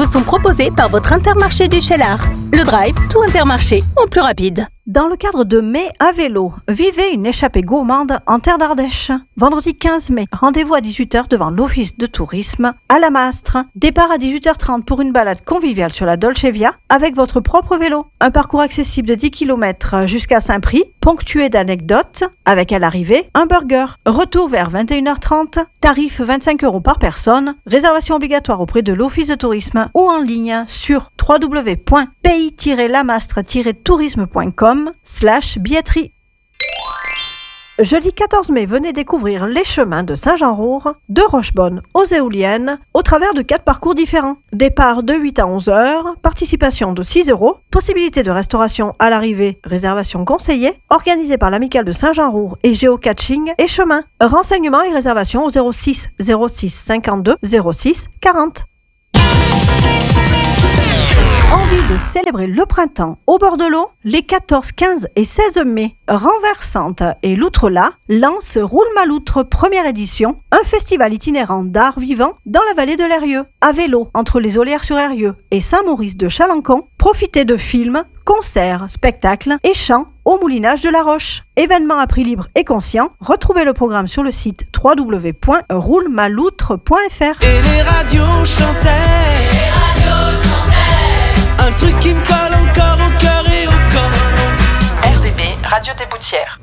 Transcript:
sont proposés par votre Intermarché du Cheylard. Le Drive, tout Intermarché, au plus rapide. Dans le cadre de Mai à vélo, vivez une échappée gourmande en terre d'Ardèche. Vendredi 15 mai, rendez-vous à 18h devant l'Office de tourisme à la Mastre. Départ à 18h30 pour une balade conviviale sur la Dolce Via avec votre propre vélo. Un parcours accessible de 10 km jusqu'à Saint-Prix, ponctué d'anecdotes, avec à l'arrivée un burger. Retour vers 21h30, tarif 25 € par personne, réservation obligatoire auprès de l'Office de tourisme ou en ligne sur www.pays-lamastre-tourisme.com/billetterie. Jeudi 14 mai, venez découvrir les chemins de Saint-Jean-Roure, de Rochebonne aux Éoliennes, au travers de 4 parcours différents. Départ de 8 à 11 heures, participation de 6 €, possibilité de restauration à l'arrivée, réservation conseillée, organisée par l'Amicale de Saint-Jean-Roure et Géocaching et Chemin. Renseignements et réservations au 06 06 52 06 40. Envie de célébrer le printemps au bord de l'eau? Les 14, 15 et 16 mai, Renversante et Loutre-là lancent Roule-ma-Loutre première édition, un festival itinérant d'art vivant dans la vallée de l'Eyrieux. À vélo, entre les Olières-sur-Eyrieux et Saint-Maurice de Chalancon, profitez de films, concerts, spectacles et chants au Moulinage de la Roche. Événement à prix libre et conscient, retrouvez le programme sur le site www.roulemalloutre.fr. Et les radios chantaient. Un truc qui me colle encore au cœur et au corps. RDB, Radio des Boutières.